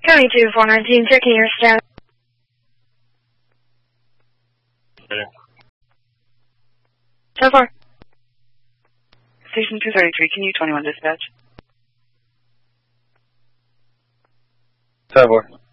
County 2419, checking your status. So far. Station 233, can you 21 dispatch? 7-4.